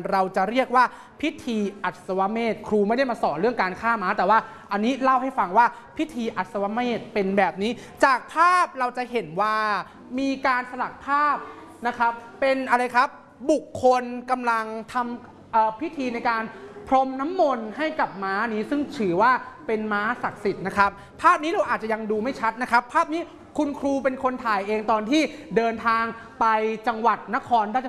เราจะเรียกว่าพิธีอัศวเมธครูไม่ได้มาสอนเรื่องการฆ่าม้าแต่ว่าอันนี้เล่าให้ฟังว่าพิธีอัศวเมธเป็นแบบนี้จากภาพเราจะเห็นว่ามีการสลักภาพนะครับเป็นอะไรครับบุคคลกำลังทำพิธีในการพรมน้ำมนต์ให้กับม้านี้ซึ่งถือว่าเป็นม้าศักดิ์สิทธิ์นะครับภาพนี้เราอาจจะยังดูไม่ชัดนะครับภาพนี้คุณครูเป็นคนถ่ายเองตอนที่เดินทางไปจังหวัดนครราช